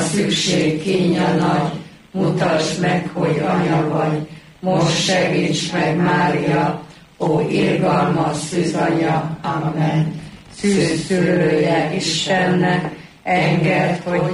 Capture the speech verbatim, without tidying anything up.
szükség kínja nagy, mutasd meg, hogy anya vagy, most segíts meg, Mária, ó irgalmas szűzanya, amen. Szűzszülője Istennek, engedd, hogy